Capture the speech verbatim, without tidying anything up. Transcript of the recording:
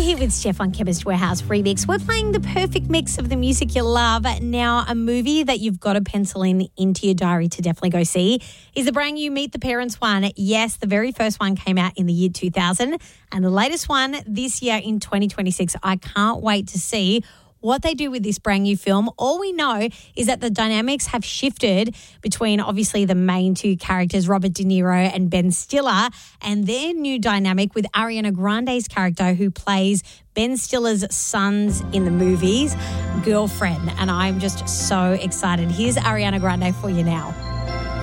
here with Steph on Chemist Warehouse Remix. We're playing the perfect mix of the music you love. Now, a movie that you've got to pencil in into your diary to definitely go see is the brand new Meet the Parents one. Yes, the very first one came out in the year two thousand, and the latest one this year in twenty twenty-six. I can't wait to see what they do with this brand new film. All we know is that the dynamics have shifted between obviously the main two characters, Robert De Niro and Ben Stiller, and their new dynamic with Ariana Grande's character who plays Ben Stiller's son's in the movies, girlfriend. And I'm just so excited. Here's Ariana Grande for you now.